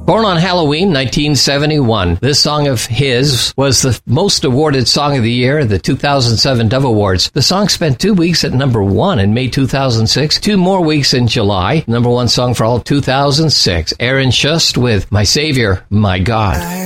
Born on Halloween, 1971. This song of his was the most awarded song of the year at the 2007 Dove Awards. The song spent 2 weeks at number 1 in May 2006, 2 more weeks in July. Number 1 song for all 2006. Aaron Shust with My Savior, My God.